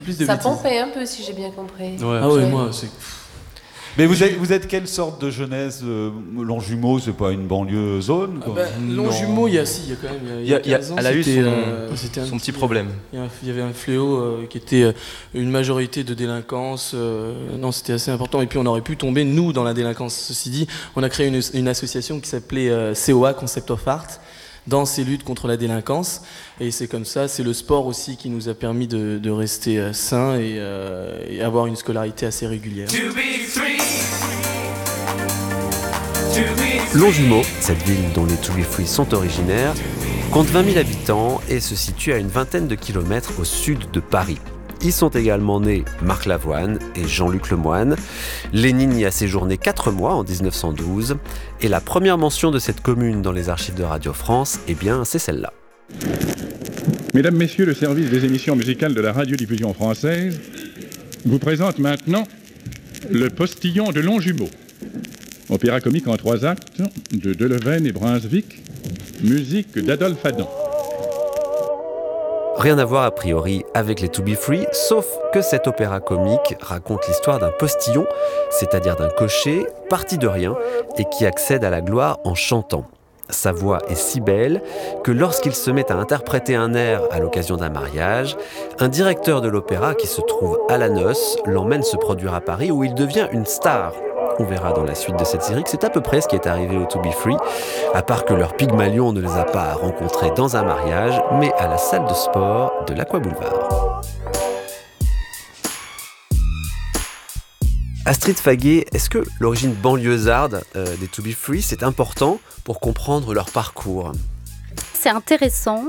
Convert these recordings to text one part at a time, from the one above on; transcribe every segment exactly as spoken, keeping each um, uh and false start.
Plus de Ça bêtises. pompait un peu, si j'ai bien compris. Ouais, ah ouais, moi, c'est... Mais vous êtes, vous êtes quelle sorte de jeunesse euh, Longjumeau, c'est pas une banlieue zone quoi. Ah bah, Longjumeau, il y a si, il y a quand même. Il y a, y a quinze ans, elle a eu son, euh, c'était son petit problème. Il y, a, il y avait un fléau euh, qui était euh, une majorité de délinquance. Euh, non, c'était assez important. Et puis on aurait pu tomber, nous, dans la délinquance. Ceci dit, on a créé une, une association qui s'appelait euh, C O A, Concept of Art, dans ces luttes contre la délinquance. Et c'est comme ça, c'est le sport aussi qui nous a permis de, de rester euh, sains et, euh, et avoir une scolarité assez régulière. Longjumeau, cette ville dont les To Be Free sont originaires, compte vingt mille habitants et se situe à une vingtaine de kilomètres au sud de Paris. Y sont également nés Marc Lavoine et Jean-Luc Lemoyne. Lénine y a séjourné quatre mois en dix-neuf cent douze. Et la première mention de cette commune dans les archives de Radio France, eh bien, c'est celle-là. Mesdames, Messieurs, le service des émissions musicales de la radiodiffusion française vous présente maintenant Le Postillon de Longjumeau. Opéra comique en trois actes de Delevaine et Brunswick, musique d'Adolphe Adam. Rien à voir a priori avec les To Be Free, sauf que cet opéra comique raconte l'histoire d'un postillon, c'est-à-dire d'un cocher, parti de rien, et qui accède à la gloire en chantant. Sa voix est si belle que lorsqu'il se met à interpréter un air à l'occasion d'un mariage, un directeur de l'opéra qui se trouve à la noce l'emmène se produire à Paris où il devient une star. On verra dans la suite de cette série que c'est à peu près ce qui est arrivé aux To Be Free, à part que leur Pygmalion ne les a pas rencontrés dans un mariage, mais à la salle de sport de l'Aqua Boulevard. Astrid Faguet, est-ce que l'origine banlieusarde euh, des To Be Free, c'est important pour comprendre leur parcours ? C'est intéressant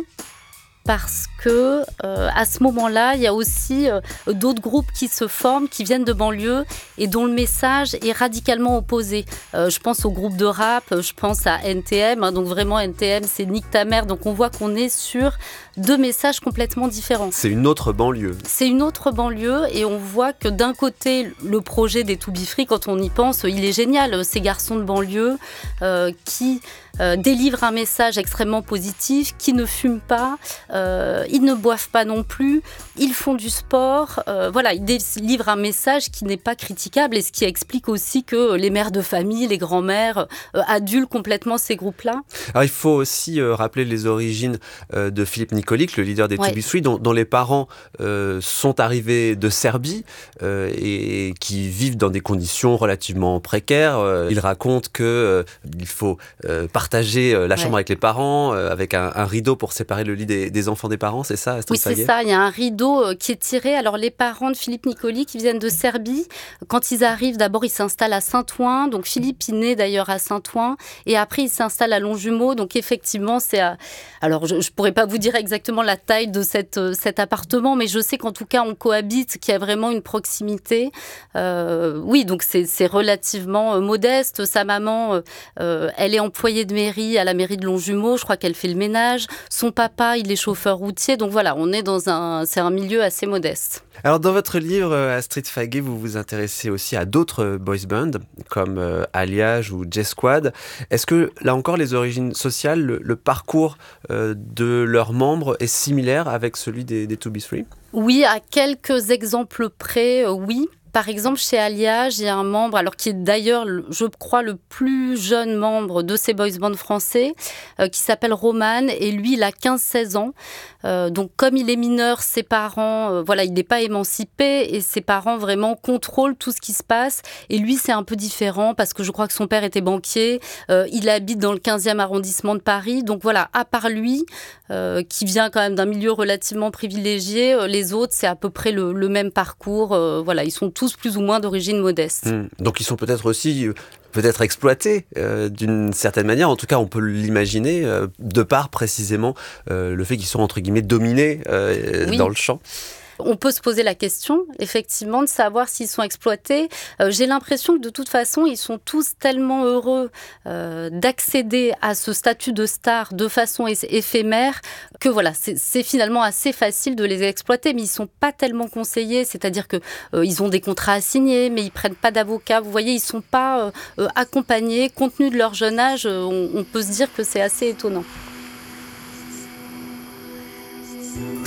parce que euh, à ce moment-là, il y a aussi euh, d'autres groupes qui se forment, qui viennent de banlieue et dont le message est radicalement opposé. Euh, je pense au groupe de rap, je pense à N T M, hein, donc vraiment N T M, c'est Nique ta mère, donc on voit qu'on est sur deux messages complètement différents. C'est une autre banlieue. C'est une autre banlieue et on voit que d'un côté, le projet des To Be Free, quand on y pense, il est génial. Ces garçons de banlieue euh, qui euh, délivrent un message extrêmement positif, qui ne fument pas, euh, ils ne boivent pas non plus, ils font du sport. Euh, voilà, ils délivrent un message qui n'est pas critiquable et ce qui explique aussi que les mères de famille, les grands-mères euh, adulent complètement ces groupes-là. Alors il faut aussi euh, rappeler les origines euh, de Philippe Nicolic, le leader des Ouais. To Be Free, dont, dont les parents euh, sont arrivés de Serbie euh, et qui vivent dans des conditions relativement précaires. Euh, il raconte que euh, il faut euh, partager euh, la chambre Ouais. avec les parents, euh, avec un, un rideau pour séparer le lit des, des enfants des parents, c'est ça, Astrid Oui, c'est Faguet ? ça. Il y a un rideau euh, qui est tiré. Alors, les parents de Philippe Nicolic, qui viennent de Serbie, quand ils arrivent, d'abord, ils s'installent à Saint-Ouen. Donc, Philippe, il naît d'ailleurs à Saint-Ouen. Et après, il s'installe à Longjumeau. Donc, effectivement, c'est à... Alors, je ne pourrais pas vous dire exactement la taille de cette, euh, cet appartement, mais je sais qu'en tout cas, on cohabite, qu'il y a vraiment une proximité. Euh, oui, donc, c'est, c'est relativement euh, modeste. Sa maman, euh, euh, elle est employée de mairie à la mairie de Longjumeau. Je crois qu'elle fait le ménage. Son papa, il est chauffeur routier. Donc, voilà, on est dans un... C'est un milieu assez modeste. Alors dans votre livre, Astrid Faguet, vous vous intéressez aussi à d'autres boys bands, comme euh, Alliage ou J-Squad. Est-ce que, là encore, les origines sociales, le, le parcours euh, de leurs membres est similaire avec celui des, des To Be Free ? Oui, à quelques exemples près, euh, oui. Par exemple, chez Alliage, il y a un membre, alors qui est d'ailleurs, je crois, le plus jeune membre de ces boys bands français, euh, qui s'appelle Roman, et lui, il a quinze seize ans. Euh, donc, comme il est mineur, ses parents, euh, voilà, il n'est pas émancipé, et ses parents vraiment contrôlent tout ce qui se passe. Et lui, c'est un peu différent, parce que je crois que son père était banquier, euh, il habite dans le quinzième arrondissement de Paris. Donc voilà, à part lui, euh, qui vient quand même d'un milieu relativement privilégié, euh, les autres, c'est à peu près le, le même parcours. Euh, voilà, ils sont tous tous plus ou moins d'origine modeste. Mmh. Donc ils sont peut-être aussi euh, peut-être exploités euh, d'une certaine manière, en tout cas on peut l'imaginer, euh, de par précisément euh, le fait qu'ils sont entre guillemets dominés euh, oui. dans le chant. On peut se poser la question, effectivement, de savoir s'ils sont exploités. Euh, j'ai l'impression que de toute façon, ils sont tous tellement heureux euh, d'accéder à ce statut de star de façon éphémère que voilà, c'est, c'est finalement assez facile de les exploiter, mais ils ne sont pas tellement conseillés, c'est-à-dire qu'ils euh, ont des contrats à signer, mais ils ne prennent pas d'avocat. Vous voyez, ils ne sont pas euh, accompagnés. Compte tenu de leur jeune âge, on, on peut se dire que c'est assez étonnant.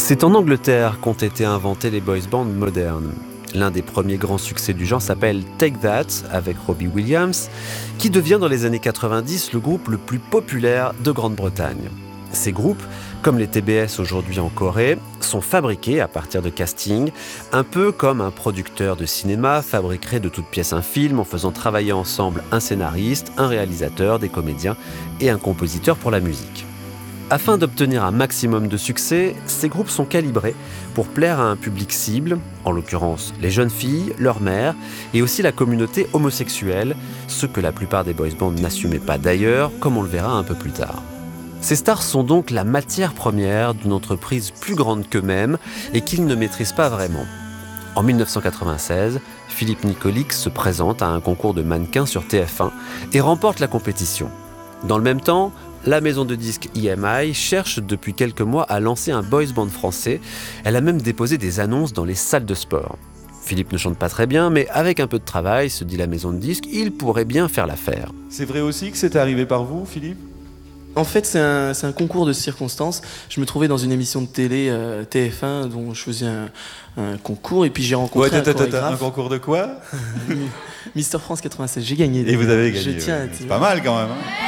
C'est en Angleterre qu'ont été inventés les boys bands modernes. L'un des premiers grands succès du genre s'appelle Take That, avec Robbie Williams, qui devient dans les années quatre-vingt-dix le groupe le plus populaire de Grande-Bretagne. Ces groupes, comme les T B S aujourd'hui en Corée, sont fabriqués à partir de casting, un peu comme un producteur de cinéma fabriquerait de toutes pièces un film en faisant travailler ensemble un scénariste, un réalisateur, des comédiens et un compositeur pour la musique. Afin d'obtenir un maximum de succès, ces groupes sont calibrés pour plaire à un public cible, en l'occurrence les jeunes filles, leurs mères, et aussi la communauté homosexuelle, ce que la plupart des boys bands n'assumaient pas d'ailleurs, comme on le verra un peu plus tard. Ces stars sont donc la matière première d'une entreprise plus grande qu'eux-mêmes et qu'ils ne maîtrisent pas vraiment. En dix-neuf cent quatre-vingt-seize, Philippe Nicolix se présente à un concours de mannequins sur T F un et remporte la compétition. Dans le même temps, la maison de disques E M I cherche depuis quelques mois à lancer un boys band français. Elle a même déposé des annonces dans les salles de sport. Philippe ne chante pas très bien, mais avec un peu de travail, se dit la maison de disques, il pourrait bien faire l'affaire. C'est vrai aussi que c'est arrivé par vous, Philippe ? En fait, c'est un, c'est un concours de circonstances. Je me trouvais dans une émission de télé euh, T F un dont je faisais un, un concours et puis j'ai rencontré ouais, un chorégraphe. Un concours de quoi ? Mister France quatre-vingt-seize. J'ai gagné. Et vous avez gagné. Je tiens ouais. à dire. C'est pas mal quand même. Hein.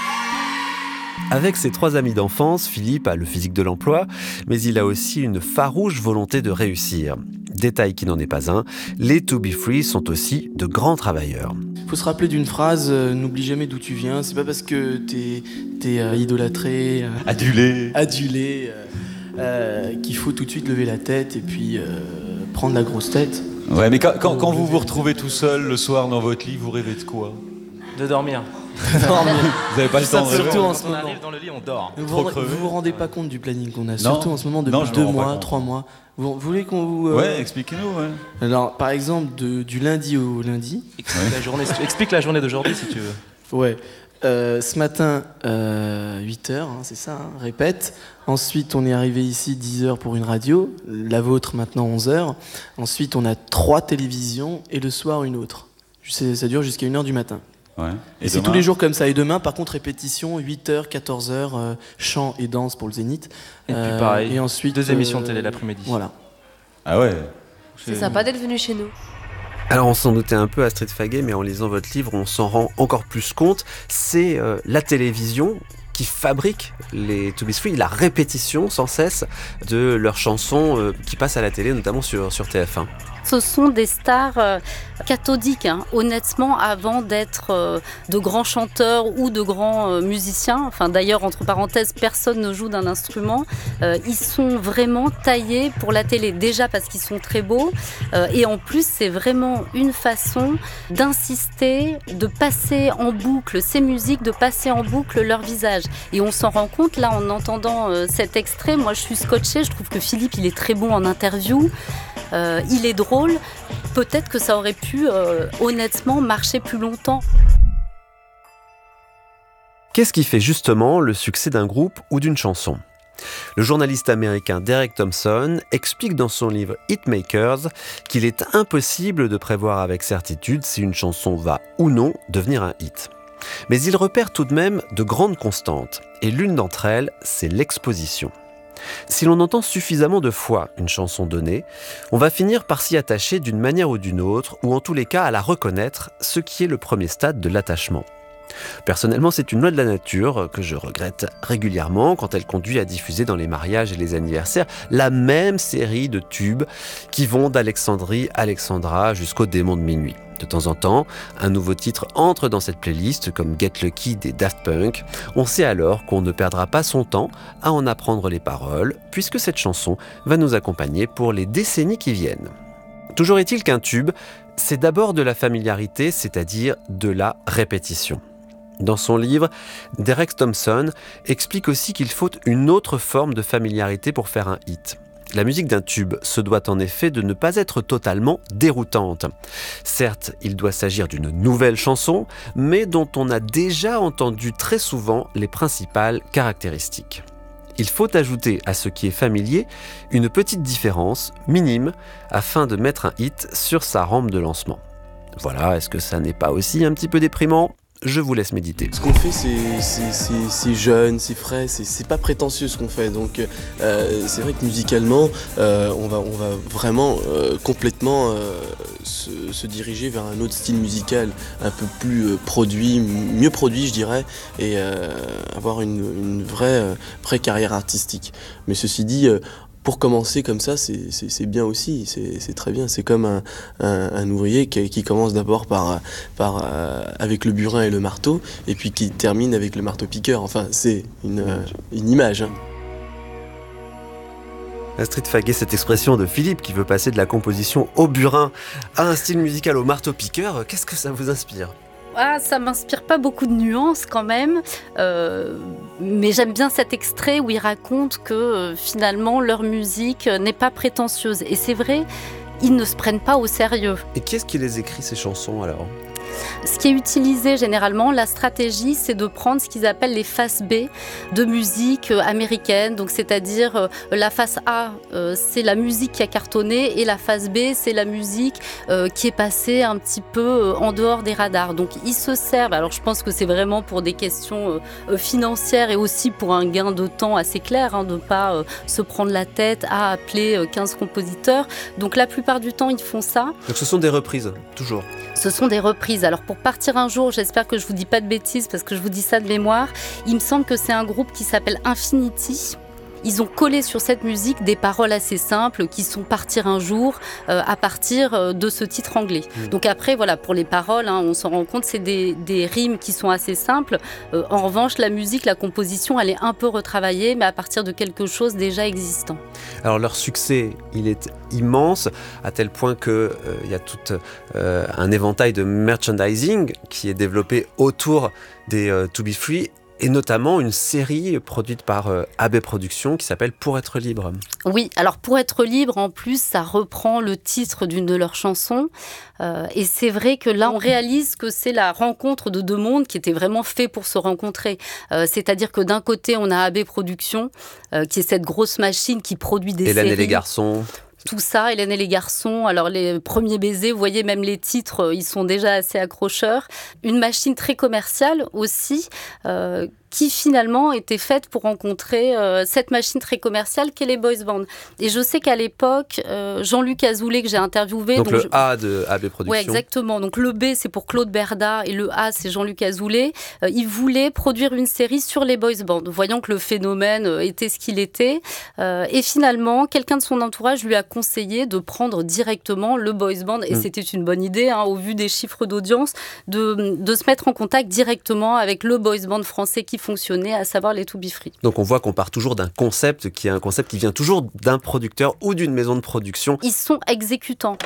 Avec ses trois amis d'enfance, Philippe a le physique de l'emploi, mais il a aussi une farouche volonté de réussir. Détail qui n'en est pas un, les To Be Free sont aussi de grands travailleurs. Il faut se rappeler d'une phrase, euh, n'oublie jamais d'où tu viens. C'est pas parce que t'es, t'es euh, idolâtré, euh, adulé, adulé euh, euh, qu'il faut tout de suite lever la tête et puis euh, prendre la grosse tête. Ouais, mais quand, quand, quand vous vous retrouvez tout seul le soir dans votre lit, vous rêvez de quoi ? De dormir. dormir. Vous n'avez pas le temps de rêver. Surtout en ce Quand on moment. arrive dans le lit, on dort. Vous vous, vous vous rendez pas compte du planning qu'on a, non. surtout en ce moment depuis non, deux mois, trois mois. Vous, vous voulez qu'on vous... Euh... Ouais, expliquez-nous, ouais. Alors, par exemple, de, du lundi au lundi... Explique, ouais. la journée, explique la journée d'aujourd'hui, si tu veux. Ouais. Euh, ce matin, euh, huit heures, hein, c'est ça, hein, répète. Ensuite, on est arrivé ici dix heures pour une radio. La vôtre, maintenant, onze heures. Ensuite, on a trois télévisions et le soir, une autre. C'est, ça dure jusqu'à une heure du matin. Ouais. Et, et c'est tous les jours comme ça. Et demain, par contre, répétition, huit heures, quatorze heures, euh, chant et danse pour le Zénith. Et euh, puis pareil, et ensuite, deux émissions de euh, télé l'après-midi. Voilà. Ah ouais. C'est sympa d'être venu chez nous. Alors on s'en doutait un peu, Astrid Faguet, mais en lisant votre livre, on s'en rend encore plus compte. C'est euh, la télévision qui fabrique les To Be Free, la répétition sans cesse de leurs chansons euh, qui passent à la télé, notamment sur, sur T F un. Ce sont des stars euh, cathodiques, hein, honnêtement, avant d'être euh, de grands chanteurs ou de grands euh, musiciens. Enfin, d'ailleurs, entre parenthèses, personne ne joue d'un instrument. Euh, ils sont vraiment taillés pour la télé, déjà parce qu'ils sont très beaux. Euh, et en plus, c'est vraiment une façon d'insister, de passer en boucle ces musiques, de passer en boucle leur visage. Et on s'en rend compte, là, en entendant euh, cet extrait. Moi, je suis scotchée. Je trouve que Philippe, il est très bon en interview. Euh, il est drôle, peut-être que ça aurait pu euh, honnêtement marcher plus longtemps. Qu'est-ce qui fait justement le succès d'un groupe ou d'une chanson ? Le journaliste américain Derek Thompson explique dans son livre Hitmakers qu'il est impossible de prévoir avec certitude si une chanson va ou non devenir un hit. Mais il repère tout de même de grandes constantes, et l'une d'entre elles, c'est l'exposition. Si l'on entend suffisamment de fois une chanson donnée, on va finir par s'y attacher d'une manière ou d'une autre, ou en tous les cas à la reconnaître, ce qui est le premier stade de l'attachement. Personnellement, c'est une loi de la nature que je regrette régulièrement quand elle conduit à diffuser dans les mariages et les anniversaires la même série de tubes qui vont d'Alexandrie Alexandra jusqu'au démon de minuit. De temps en temps, un nouveau titre entre dans cette playlist comme Get Lucky des Daft Punk. On sait alors qu'on ne perdra pas son temps à en apprendre les paroles puisque cette chanson va nous accompagner pour les décennies qui viennent. Toujours est-il qu'un tube, c'est d'abord de la familiarité, c'est-à-dire de la répétition. Dans son livre, Derek Thompson explique aussi qu'il faut une autre forme de familiarité pour faire un hit. La musique d'un tube se doit en effet de ne pas être totalement déroutante. Certes, il doit s'agir d'une nouvelle chanson, mais dont on a déjà entendu très souvent les principales caractéristiques. Il faut ajouter à ce qui est familier une petite différence, minime, afin de mettre un hit sur sa rampe de lancement. Voilà, est-ce que ça n'est pas aussi un petit peu déprimant ? je vous laisse méditer. Ce qu'on fait, c'est, c'est, c'est, c'est jeune, c'est frais, c'est, c'est pas prétentieux ce qu'on fait. Donc euh, c'est vrai que musicalement, euh, on, va, on va vraiment euh, complètement euh, se, se diriger vers un autre style musical, un peu plus euh, produit, mieux produit je dirais, et euh, avoir une, une vraie, euh, vraie carrière artistique. Mais ceci dit, euh, pour commencer comme ça, c'est, c'est, c'est bien aussi, c'est, c'est très bien. C'est comme un, un, un ouvrier qui, qui commence d'abord par, par, euh, avec le burin et le marteau, et puis qui termine avec le marteau-piqueur. Enfin, c'est une, euh, une image. Hein. Astrid Faguet, cette expression de Philippe qui veut passer de la composition au burin à un style musical au marteau-piqueur, qu'est-ce que ça vous inspire ? Ah, ça m'inspire pas beaucoup de nuances quand même, euh, mais j'aime bien cet extrait où ils racontent que euh, finalement leur musique n'est pas prétentieuse. Et c'est vrai, ils ne se prennent pas au sérieux. Et qui est-ce qui les écrit ces chansons alors ? Ce qui est utilisé généralement, la stratégie, c'est de prendre ce qu'ils appellent les faces B de musique américaine. Donc, c'est-à-dire euh, la face A, euh, c'est la musique qui a cartonné, et la face B, c'est la musique euh, qui est passée un petit peu euh, en dehors des radars. Donc, ils se servent. Alors, je pense que c'est vraiment pour des questions euh, financières et aussi pour un gain de temps assez clair, hein, de ne pas euh, se prendre la tête à appeler euh, quinze compositeurs. Donc, la plupart du temps, ils font ça. Donc, ce sont des reprises, toujours. Ce sont des reprises. Alors pour partir un jour, j'espère que je vous dis pas de bêtises parce que je vous dis ça de mémoire, il me semble que c'est un groupe qui s'appelle Infinity. Ils ont collé sur cette musique des paroles assez simples qui sont Partir un jour euh, à partir de ce titre anglais. Mmh. Donc après, voilà, pour les paroles, hein, on s'en rend compte, c'est des, des rimes qui sont assez simples. Euh, en revanche, la musique, la composition, elle est un peu retravaillée, mais à partir de quelque chose déjà existant. Alors leur succès, il est immense, à tel point qu'il euh, y a tout euh, un éventail de merchandising qui est développé autour des euh, To Be Free, et notamment une série produite par euh, A B Productions qui s'appelle Pour être libre. Oui, alors Pour être libre, en plus, ça reprend le titre d'une de leurs chansons. Euh, et c'est vrai que là, on réalise que c'est la rencontre de deux mondes qui étaient vraiment faits pour se rencontrer. Euh, c'est-à-dire que d'un côté, on a A B Productions, euh, qui est cette grosse machine qui produit des Hélène séries. et les garçons. Tout ça, Hélène et les garçons, alors les premiers baisers, vous voyez même les titres, ils sont déjà assez accrocheurs. Une machine très commerciale aussi, euh, qui finalement était faite pour rencontrer euh, cette machine très commerciale qu'est les boys bands. Et je sais qu'à l'époque, euh, Jean-Luc Azoulay, que j'ai interviewé... Donc, donc le je... A de A B Productions. Oui, exactement. Donc le B, c'est pour Claude Berda et le A, c'est Jean-Luc Azoulay. Euh, il voulait produire une série sur les boys bands, voyant que le phénomène était ce qu'il était. Euh, et finalement, quelqu'un de son entourage lui a conseillé de prendre directement le boys band. Et mmh. c'était une bonne idée, hein, au vu des chiffres d'audience, de, de se mettre en contact directement avec le boys band français qui fonctionner, à savoir les To Be Free. Donc on voit qu'on part toujours d'un concept qui est un concept qui vient toujours d'un producteur ou d'une maison de production. Ils sont exécutants.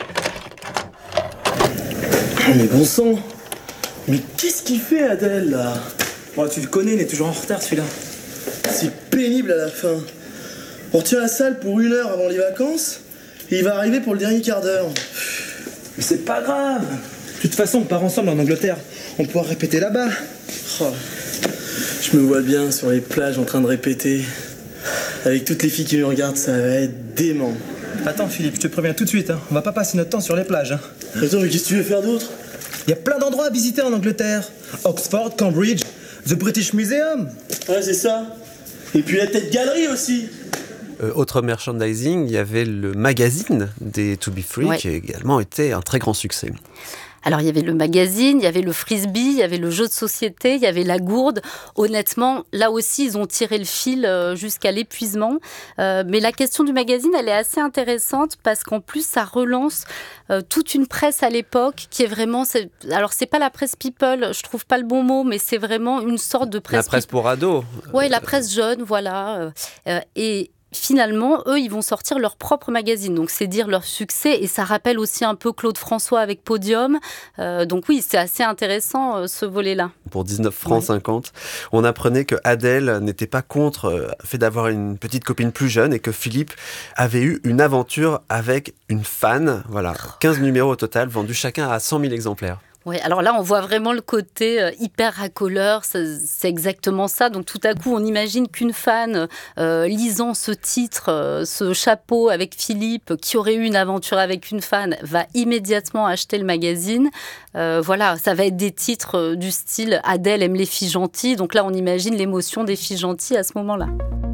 Oh mais bon sang, mais qu'est-ce qu'il fait Adèle là? Oh, tu le connais, il est toujours en retard celui-là. C'est pénible à la fin. On retient la salle pour une heure avant les vacances et il va arriver pour le dernier quart d'heure. Mais c'est pas grave. De toute façon on part ensemble en Angleterre, on pourra répéter là-bas. Oh. Je me vois bien sur les plages en train de répéter. Avec toutes les filles qui me regardent, ça va être dément. Attends Philippe, je te préviens tout de suite, hein. On va pas passer notre temps sur les plages. Hein. Attends, mais qu'est-ce que tu veux faire d'autre? Il y a plein d'endroits à visiter en Angleterre. Oxford, Cambridge, The British Museum. Ouais, c'est ça. Et puis la tête galerie aussi. Euh, autre merchandising, il y avait le magazine des To Be Free, ouais. qui a également été un très grand succès. Alors, il y avait le magazine, il y avait le frisbee, il y avait le jeu de société, il y avait la gourde. Honnêtement, là aussi, ils ont tiré le fil jusqu'à l'épuisement. Euh, mais la question du magazine, elle est assez intéressante parce qu'en plus, ça relance euh, toute une presse à l'époque qui est vraiment... C'est, alors, c'est pas la presse people, je trouve pas le bon mot, mais c'est vraiment une sorte de presse... La presse pour ados. Oui, la presse jeune, voilà. Euh, et... Finalement, eux, ils vont sortir leur propre magazine. Donc, c'est dire leur succès. Et ça rappelle aussi un peu Claude François avec Podium. Euh, donc oui, c'est assez intéressant, euh, ce volet-là. Pour dix-neuf francs cinquante, on apprenait que Adèle n'était pas contre le fait d'avoir une petite copine plus jeune et que Philippe avait eu une aventure avec une fan. Voilà, quinze numéros au total, vendus chacun à cent mille exemplaires. Oui, alors là, on voit vraiment le côté euh, hyper racoleur, c'est, c'est exactement ça. Donc tout à coup, on imagine qu'une fan, euh, lisant ce titre, euh, ce chapeau avec Philippe, qui aurait eu une aventure avec une fan, va immédiatement acheter le magazine. Euh, voilà, ça va être des titres euh, du style « Adèle aime les filles gentilles ». Donc là, on imagine l'émotion des filles gentilles à ce moment-là.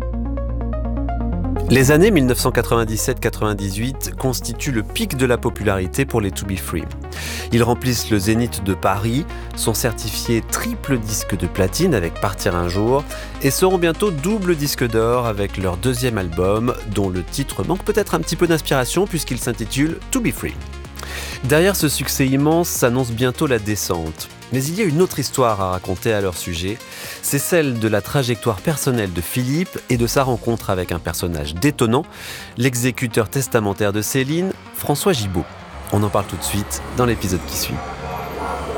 Les années dix-neuf cent quatre-vingt-dix-sept quatre-vingt-dix-huit constituent le pic de la popularité pour les To Be Free. Ils remplissent le Zénith de Paris, sont certifiés triple disque de platine avec Partir un jour et seront bientôt double disque d'or avec leur deuxième album dont le titre manque peut-être un petit peu d'inspiration puisqu'il s'intitule To Be Free. Derrière ce succès immense s'annonce bientôt la descente. Mais il y a une autre histoire à raconter à leur sujet, c'est celle de la trajectoire personnelle de Philippe et de sa rencontre avec un personnage détonnant, l'exécuteur testamentaire de Céline, François Gibault. On en parle tout de suite dans l'épisode qui suit.